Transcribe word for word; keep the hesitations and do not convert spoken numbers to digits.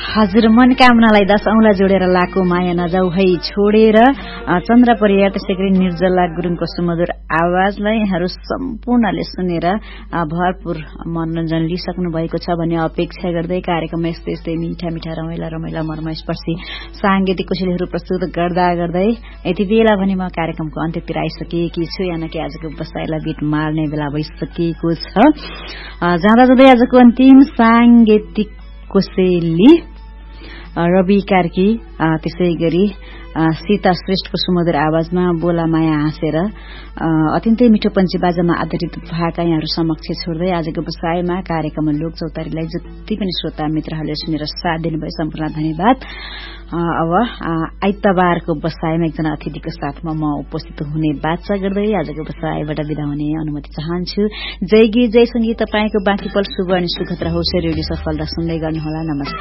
हजुर मनकामनालाई दश औंला जोडेर लाको माया नजाऊ है छोडेर चन्द्र परियार त्यसै गरी निर्जला गुरुङको सुमधुर आवाजलाई यहाँहरू सम्पूर्णले सुनेर भरपूर मनोरञ्जन लिइसक्नु भएको छ भन्ने अपेक्षा गर्दै कार्यक्रममा यस्तै यस्तै मिठा मिठा रमाइला रमाइला मर्मस्पर्शी साङ्गीतिक कोसेलीहरू प्रस्तुत गर्दा गर्दै यति बेला भने म कार्यक्रमको अन्त्यतिर आइसकेकी छु यानकि आजको बसाइलाई बिट मार्ने बेला भइसकेको छ। जाँदा जाँदै आजको अन्तिम साङ्गीतिक कोसेली रवि कार्की त्यसै गरी सीता श्रेष्ठको सुमधुर आवाजमा बोला माया हाँसेर अत्यन्तै मिठो पञ्ची बाजामा आधारित भाका यहाँहरू समक्ष छोड्दै आजको बसाइमा कार्यक्रम लोक चौतारीलाई जति पनि श्रोता मित्रहरूले सुनेर साथ दिनुभयो सम्पूर्ण धन्यवाद। अब आइतबारको बसाइमा एकजना अतिथिको साथमा म उपस्थित हुने बाचा गर्दै आजको बसाइबाट बिदा हुने अनुमति चाहन्छु। जय गीत जय संगीत, तपाईँको बाँकी पल शुभ अनि सुखद रहोस्, रेडियो सफलता सुन्दै गर्नुहोला। नमस्कार।